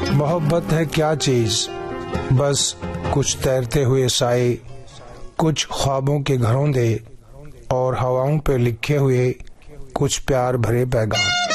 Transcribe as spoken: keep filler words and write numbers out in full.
मोहब्बत है क्या चीज, बस कुछ तैरते हुए साए, कुछ ख्वाबों के घरों दे और हवाओं पे लिखे हुए कुछ प्यार भरे पैगाम।